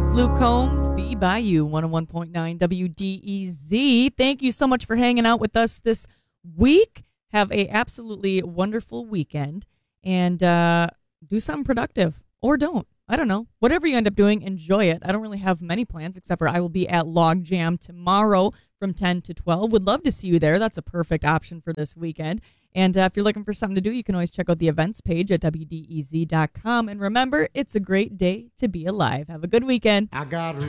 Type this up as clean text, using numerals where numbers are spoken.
Luke Combs, Be By You, 101.9 WDEZ. Thank you so much for hanging out with us this week. Have a absolutely wonderful weekend and do something productive or don't. I don't know. Whatever you end up doing, enjoy it. I don't really have many plans except for I will be at Log Jam tomorrow from 10 to 12. Would love to see you there. That's a perfect option for this weekend. And if you're looking for something to do, you can always check out the events page at WDEZ.com. And remember, it's a great day to be alive. Have a good weekend. I got